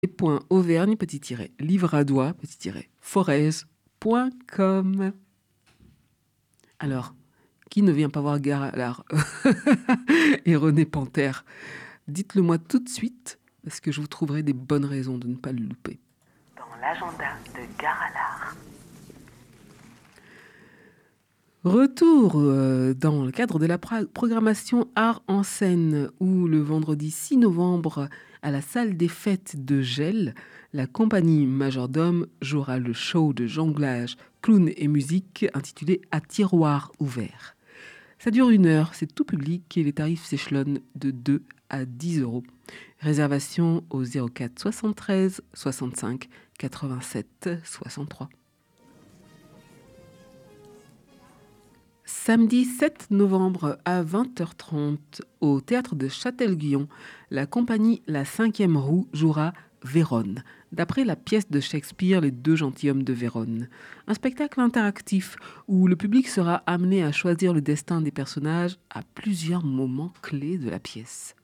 auvergne-livradois-forez.com. Alors, qui ne vient pas voir Gare à l'Art et René Panthère? Dites-le moi tout de suite, parce que je vous trouverai des bonnes raisons de ne pas le louper. Dans l'agenda de Gare à l'Art. Retour dans le cadre de la programmation Art en scène, où le vendredi 6 novembre, à la salle des fêtes de Gel, la compagnie Majordome jouera le show de jonglage, clown et musique intitulé À tiroir ouvert. Ça dure 1 heure, c'est tout public et les tarifs s'échelonnent de 2 à 10 euros. Réservation au 04 73 65 87 63. Samedi 7 novembre à 20h30 au théâtre de Châtel-Guyon, la compagnie La 5e Roue jouera Vérone, d'après la pièce de Shakespeare Les 2 gentilshommes de Vérone. Un spectacle interactif où le public sera amené à choisir le destin des personnages à plusieurs moments clés de la pièce.